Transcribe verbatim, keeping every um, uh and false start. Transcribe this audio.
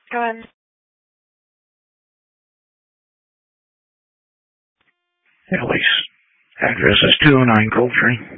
Go ahead. Ellie's address is two oh nine Cold Tree.